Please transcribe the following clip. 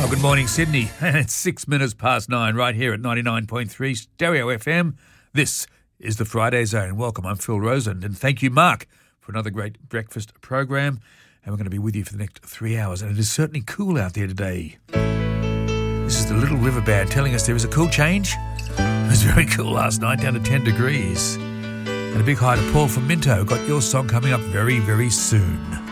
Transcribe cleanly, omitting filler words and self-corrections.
Oh, good morning, Sydney. And it's 6 minutes past 9 right here at 99.3 Stereo FM. This is the Friday Zone. Welcome, I'm Phil Rosand, and thank you, Mark, for another great breakfast program. And we're going to be with you for the next 3 hours. And it is certainly cool out there today. This is the Little River Band telling us there is a cool change. It was very cool last night, down to 10 degrees. And a big hi to Paul from Minto. Got your song coming up very, very soon.